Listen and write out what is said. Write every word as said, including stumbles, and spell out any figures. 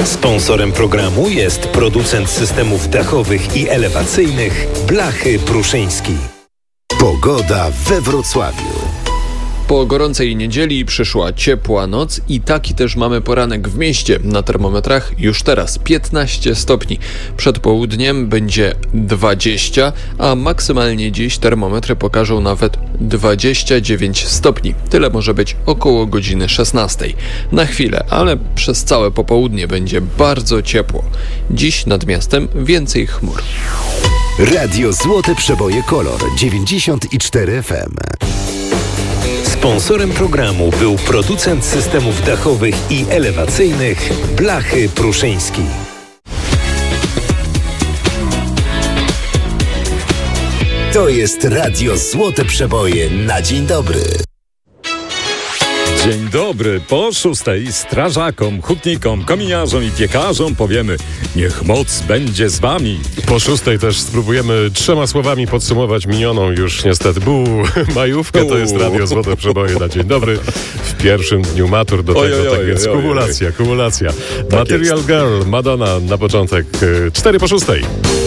Sponsorem programu jest producent systemów dachowych i elewacyjnych Blachy Pruszyński. Pogoda we Wrocławiu. Po gorącej niedzieli przyszła ciepła noc i taki też mamy poranek w mieście. Na termometrach już teraz piętnaście stopni. Przed południem będzie dwadzieścia, a maksymalnie dziś termometry pokażą nawet dwadzieścia dziewięć stopni. Tyle może być około godziny szesnastej. Na chwilę, ale przez całe popołudnie będzie bardzo ciepło. Dziś nad miastem więcej chmur. Radio Złote Przeboje Kolor dziewięćdziesiąt cztery F M. Sponsorem programu był producent systemów dachowych i elewacyjnych Blachy Pruszyński. To jest Radio Złote Przeboje na dzień dobry. Dzień dobry. Po szóstej strażakom, hutnikom, kominiarzom i piekarzom powiemy: niech moc będzie z wami. Po szóstej też spróbujemy trzema słowami podsumować minioną już niestety bu, majówkę. To jest Radio Złote Przeboje na dzień dobry. W pierwszym dniu matur do tego, Oj, oj, tak oj, więc oj, kumulacja, kumulacja. Tak Material jest. Girl, Madonna na początek. Cztery po szóstej.